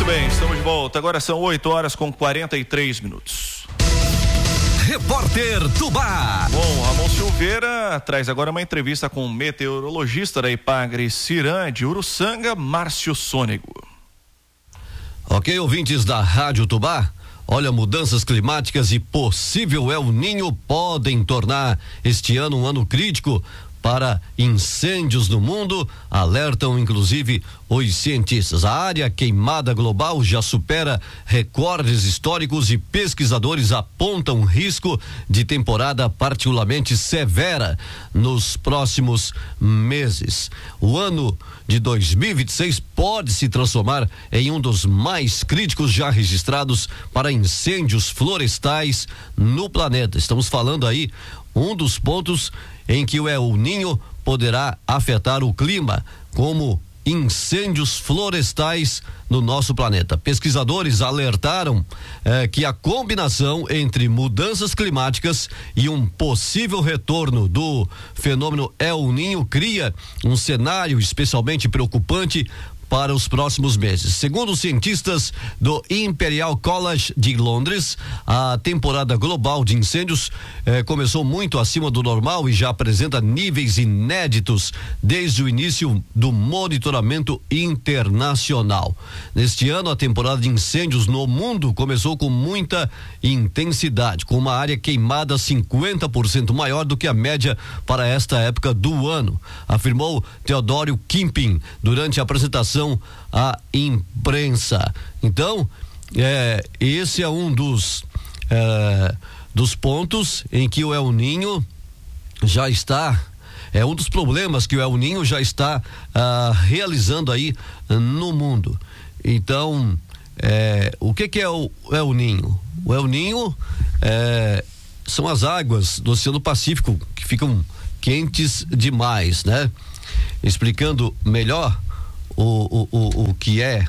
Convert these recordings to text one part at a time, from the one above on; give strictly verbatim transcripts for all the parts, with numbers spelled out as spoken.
bem, estamos de volta. Agora são oito horas com quarenta e três minutos. Repórter Tubá. Bom, Ramon Silveira traz agora uma entrevista com o meteorologista da Ipagre Ciran de Uruçanga, Márcio Sônego. Ok, ouvintes da Rádio Tubá, olha, mudanças climáticas e possível El Ninho podem tornar este ano um ano crítico para incêndios no mundo, alertam inclusive os cientistas. A área queimada global já supera recordes históricos e pesquisadores apontam risco de temporada particularmente severa nos próximos meses. O ano de dois mil e vinte e seis pode se transformar em um dos mais críticos já registrados para incêndios florestais no planeta. Estamos falando aí um dos pontos em que o El Ninho poderá afetar o clima, como incêndios florestais no nosso planeta. Pesquisadores alertaram eh, que a combinação entre mudanças climáticas e um possível retorno do fenômeno El Ninho cria um cenário especialmente preocupante para os próximos meses. Segundo os cientistas do Imperial College de Londres, a temporada global de incêndios eh, começou muito acima do normal e já apresenta níveis inéditos desde o início do monitoramento internacional. Neste ano, a temporada de incêndios no mundo começou com muita intensidade, com uma área queimada cinquenta por cento maior do que a média para esta época do ano, afirmou Theodore Kimping durante a apresentação à imprensa. Então, é, esse é um dos é, dos pontos em que o El Ninho já está, é um dos problemas que o El Ninho já está ah, realizando aí no mundo. Então, é, o que que é o El Ninho? O El Ninho é, são as águas do Oceano Pacífico que ficam quentes demais, né? Explicando melhor O, o, o, o que é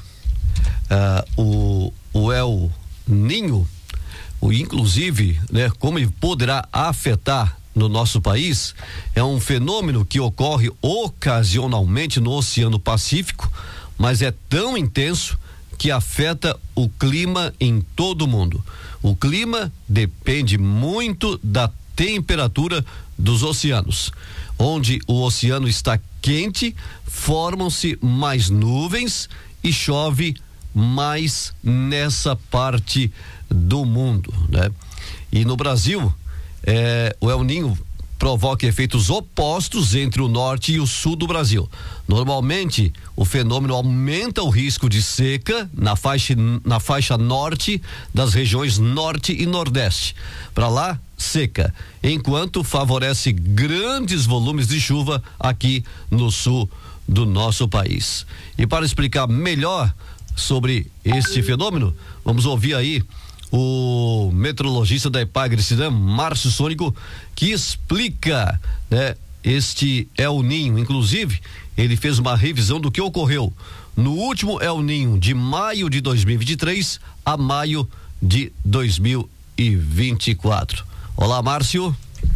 uh, o, o El Ninho, o, inclusive, né, como ele poderá afetar no nosso país, é um fenômeno que ocorre ocasionalmente no Oceano Pacífico, mas é tão intenso que afeta o clima em todo o mundo. O clima depende muito da temperatura dos oceanos. Onde o oceano está quente, formam-se mais nuvens e chove mais nessa parte do mundo, né? E no Brasil, eh, o El Ninho provoca efeitos opostos entre o norte e o sul do Brasil. Normalmente, o fenômeno aumenta o risco de seca na faixa, na faixa norte das regiões norte e nordeste. Para lá, seca, enquanto favorece grandes volumes de chuva aqui no sul do nosso país. E para explicar melhor sobre este fenômeno, vamos ouvir aí o meteorologista da Ipagre Ciran, Márcio Sônego, que explica, né, este El Ninho. Inclusive, ele fez uma revisão do que ocorreu no último El Ninho de maio de dois mil e vinte e três a maio de dois mil e vinte e quatro. Olá, Márcio.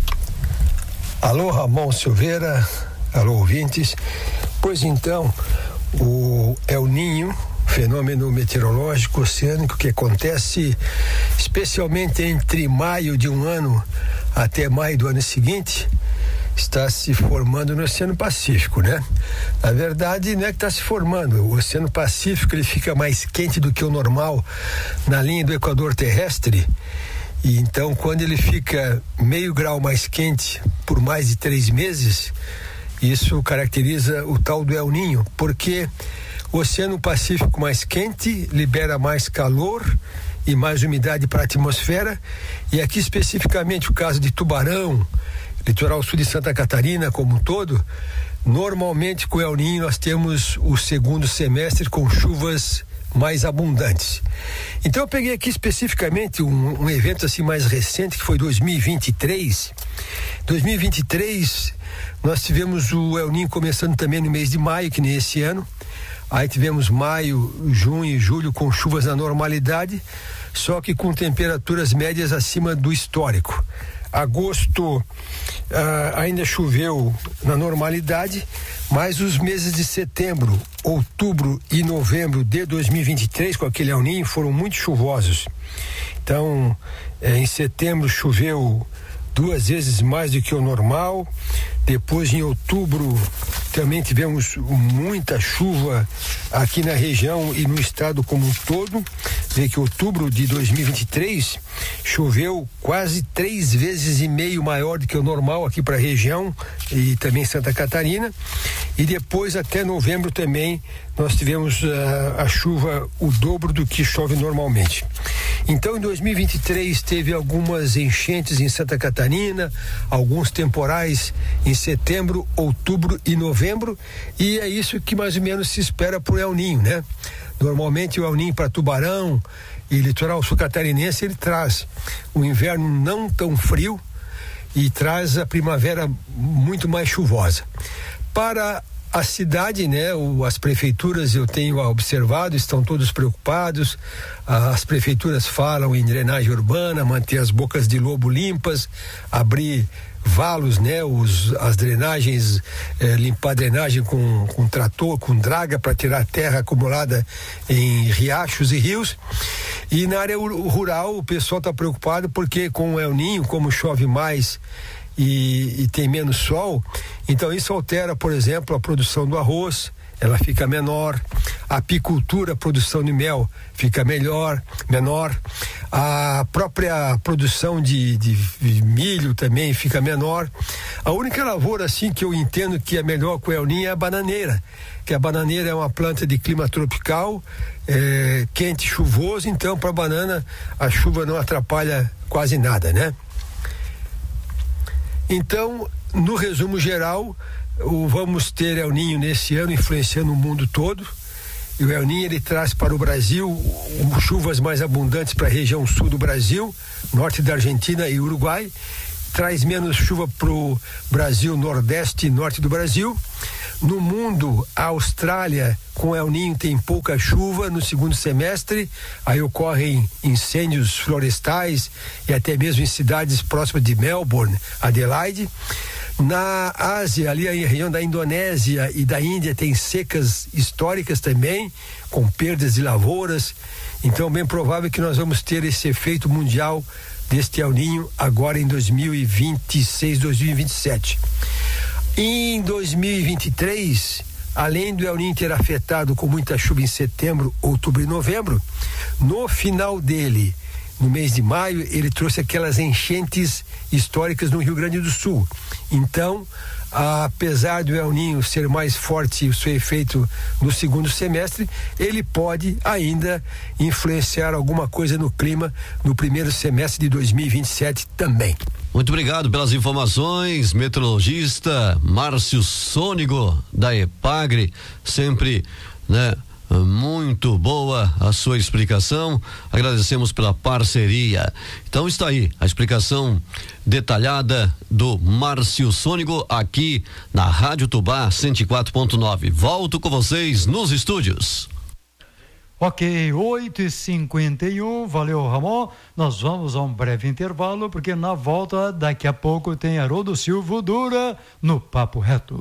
Alô, Ramon Silveira, alô, ouvintes. Pois então, o El Ninho, fenômeno meteorológico oceânico que acontece especialmente entre maio de um ano até maio do ano seguinte, está se formando no Oceano Pacífico, né? Na verdade, não é que está se formando. O Oceano Pacífico, ele fica mais quente do que o normal na linha do equador terrestre. E então, quando ele fica meio grau mais quente por mais de três meses, isso caracteriza o tal do El Ninho, porque o Oceano Pacífico mais quente libera mais calor e mais umidade para a atmosfera. E aqui especificamente o caso de Tubarão, litoral sul de Santa Catarina como um todo, normalmente com o El Ninho nós temos o segundo semestre com chuvas mais abundantes. Então eu peguei aqui especificamente um, um evento assim mais recente, que foi dois mil e vinte e três. dois mil e vinte e três nós tivemos o El Ninho começando também no mês de maio, que nem esse ano. Aí tivemos maio, junho e julho com chuvas na normalidade, só que com temperaturas médias acima do histórico. Agosto uh, ainda choveu na normalidade, mas os meses de setembro, outubro e novembro de dois mil e vinte e três, com aquele El Niño, foram muito chuvosos. Então, eh, em setembro choveu duas vezes mais do que o normal. Depois, em outubro, também tivemos muita chuva aqui na região e no estado como um todo. Vê que outubro de dois mil e vinte e três choveu quase três vezes e meio maior do que o normal aqui para a região e também Santa Catarina. E depois, até novembro também, nós tivemos uh, a chuva o dobro do que chove normalmente. Então, em dois mil e vinte e três teve algumas enchentes em Santa Catarina, alguns temporais em setembro, outubro e novembro, e é isso que mais ou menos se espera por El Niño, né? Normalmente o El Niño para Tubarão e litoral sul catarinense, ele traz o inverno não tão frio e traz a primavera muito mais chuvosa. Para a cidade, né, o, as prefeituras, eu tenho observado, estão todos preocupados. As prefeituras falam em drenagem urbana, manter as bocas de lobo limpas, abrir valos, né, os, as drenagens, eh, limpar a drenagem com, com trator, com draga, para tirar terra acumulada em riachos e rios. E na área rural o pessoal está preocupado porque com o El Niño, como chove mais e, e tem menos sol, então isso altera, por exemplo, a produção do arroz, ela fica menor, a apicultura, a produção de mel fica melhor, menor, a própria produção de, de, de milho também fica menor. A única lavoura assim que eu entendo que é melhor com o El Niño é a bananeira, que a bananeira é uma planta de clima tropical, é, quente, chuvoso, então para a banana a chuva não atrapalha quase nada, né? Então, no resumo geral, o, vamos ter El Niño nesse ano influenciando o mundo todo. E o El Niño ele traz para o Brasil um, chuvas mais abundantes para a região sul do Brasil, norte da Argentina e Uruguai. Traz menos chuva para o Brasil, nordeste e norte do Brasil. No mundo, a Austrália com El Niño tem pouca chuva no segundo semestre, aí ocorrem incêndios florestais e até mesmo em cidades próximas de Melbourne, Adelaide. Na Ásia, ali a região da Indonésia e da Índia tem secas históricas também, com perdas de lavouras. Então, bem provável que nós vamos ter esse efeito mundial deste El Niño agora em dois mil e vinte e seis, dois mil e vinte e sete. Em dois mil e vinte e três, além do El Niño ter afetado com muita chuva em setembro, outubro e novembro, no final dele, no mês de maio, ele trouxe aquelas enchentes históricas no Rio Grande do Sul. Então, apesar do El Niño ser mais forte o seu efeito no segundo semestre, ele pode ainda influenciar alguma coisa no clima no primeiro semestre de dois mil e vinte e sete também. Muito obrigado pelas informações, meteorologista Márcio Sônigo, da Epagre, sempre, né, muito boa a sua explicação, agradecemos pela parceria. Então está aí a explicação detalhada do Márcio Sônigo aqui na Rádio Tubá cento e quatro ponto nove. Volto com vocês nos estúdios. Ok, oito e cinquenta e um, valeu Ramon, nós vamos a um breve intervalo, porque na volta daqui a pouco tem Haroldo Silva Dura no Papo Reto.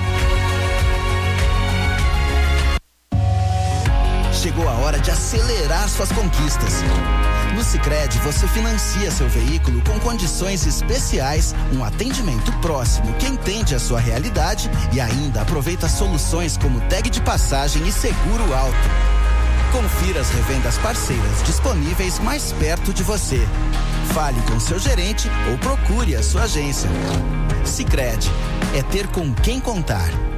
Chegou a hora de acelerar suas conquistas. No Sicredi você financia seu veículo com condições especiais, um atendimento próximo que entende a sua realidade e ainda aproveita soluções como tag de passagem e seguro alto. Confira as revendas parceiras disponíveis mais perto de você. Fale com seu gerente ou procure a sua agência. Sicredi, é ter com quem contar.